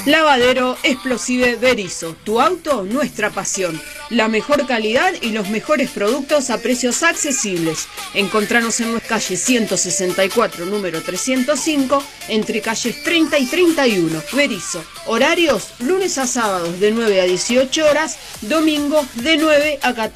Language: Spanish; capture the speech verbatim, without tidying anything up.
Lavadero Explosive Berizo, tu auto, nuestra pasión. La mejor calidad y los mejores productos a precios accesibles. Encontranos en nuestra calle ciento sesenta y cuatro, número trescientos cinco, entre calles treinta y treinta y uno. Berizo, horarios lunes a sábados de nueve a dieciocho horas, domingos de nueve a catorce.